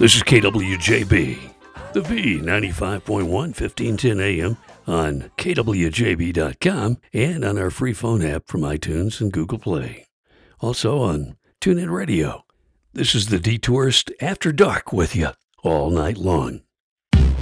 This is KWJB, the V 95.1, 1510 AM on KWJB.com and on our free phone app from iTunes and Google Play. Also on TuneIn Radio. This is the Detourist After Dark with you all night long.